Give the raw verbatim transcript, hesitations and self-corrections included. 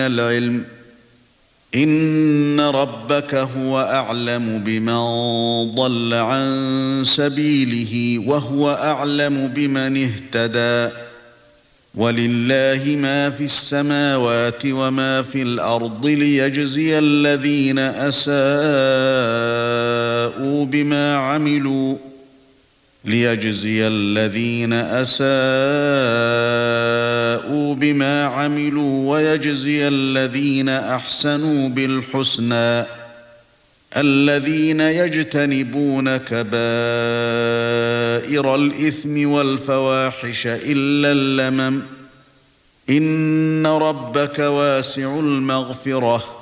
العلم إن ربك هو أعلم بمن ضل عن سبيله وهو أعلم بمن اهتدى ولله ما في السماوات وما في الأرض ليجزي الذين أساءوا بما عملوا ليجزي الذين أساءوا بما عملوا ويجزي الذين أحسنوا بالحسنى الذين يجتنبون كبائر الإثم والفواحش إلا اللمم إن ربك واسع المغفرة